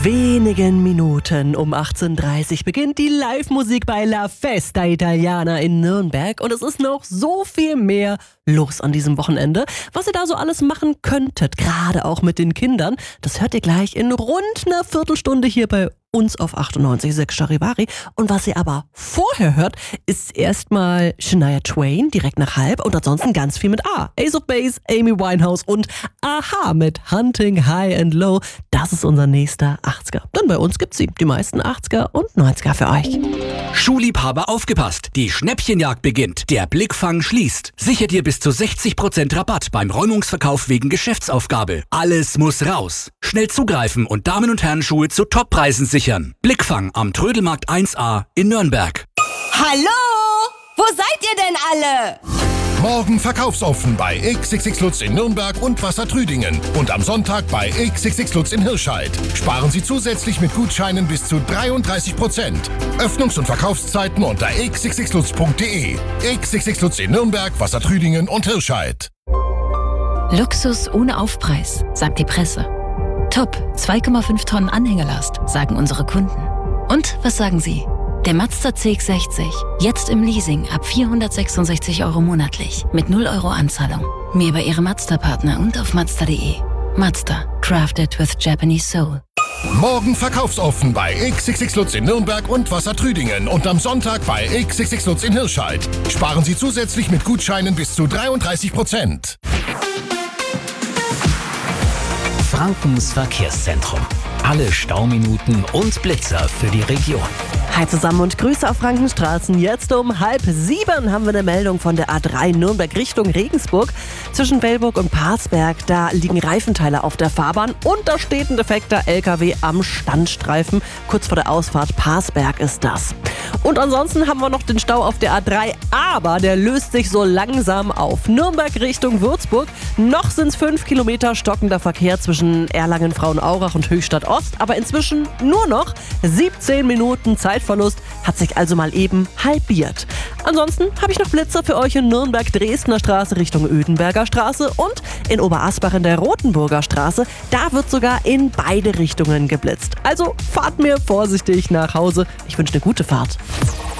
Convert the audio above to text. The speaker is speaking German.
Wenigen Minuten um 18:30 Uhr beginnt die Live-Musik bei La Festa Italiana in Nürnberg und es ist noch so viel mehr los an diesem Wochenende. Was ihr da so alles machen könntet, gerade auch mit den Kindern, das hört ihr gleich in rund einer Viertelstunde hier bei uns auf 98,6 Charivari. Und was ihr aber vorher hört, ist erstmal Shania Twain, direkt nach halb und ansonsten ganz viel mit A. Ace of Base, Amy Winehouse und Aha mit Hunting High and Low. Das ist unser nächster 80er. Denn bei uns gibt's die meisten 80er und 90er für euch. Schuhliebhaber aufgepasst, die Schnäppchenjagd beginnt. Der Blickfang schließt. Sichert ihr bis zu 60% Rabatt beim Räumungsverkauf wegen Geschäftsaufgabe. Alles muss raus. Schnell zugreifen und Damen- und Herrenschuhe zu Toppreisen sichern. Blickfang am Trödelmarkt 1a in Nürnberg. Hallo? Wo seid ihr denn alle? Morgen verkaufsoffen bei XXX Lutz in Nürnberg und Wassertrüdingen und am Sonntag bei XXX Lutz in Hirscheid. Sparen Sie zusätzlich mit Gutscheinen bis zu 33%. Öffnungs- und Verkaufszeiten unter xxxlutz.de. XXX Lutz in Nürnberg, Wassertrüdingen und Hirscheid. Luxus ohne Aufpreis, sagt die Presse. Top, 2,5 Tonnen Anhängelast, sagen unsere Kunden. Und was sagen Sie? Der Mazda CX-60, jetzt im Leasing ab 466 € monatlich, mit 0 € Anzahlung. Mehr bei Ihrem Mazda-Partner und auf Mazda.de. Mazda, crafted with Japanese soul. Morgen verkaufsoffen bei XXX Lutz in Nürnberg und Wassertrüdingen und am Sonntag bei XXX Lutz in Hirscheid. Sparen Sie zusätzlich mit Gutscheinen bis zu 33%. Frankens Verkehrszentrum. Alle Stauminuten und Blitzer für die Region. Hi zusammen und Grüße auf Frankenstraßen. Jetzt um 6:30 haben wir eine Meldung von der A3 Nürnberg Richtung Regensburg. Zwischen Wellburg und Parsberg, da liegen Reifenteile auf der Fahrbahn und da steht ein defekter LKW am Standstreifen. Kurz vor der Ausfahrt Parsberg ist das. Und ansonsten haben wir noch den Stau auf der A3, aber der löst sich so langsam auf. Nürnberg Richtung Würzburg. Noch sind es 5 Kilometer stockender Verkehr zwischen Erlangen, Frauenaurach und Höchstadt Ost, aber inzwischen nur noch 17 Minuten Zeitverlust, hat sich also mal eben halbiert. Ansonsten habe ich noch Blitzer für euch in Nürnberg, Dresdner Straße Richtung Ödenberger Straße und in Oberasbach in der Rotenburger Straße. Da wird sogar in beide Richtungen geblitzt. Also fahrt mir vorsichtig nach Hause. Ich wünsche eine gute Fahrt.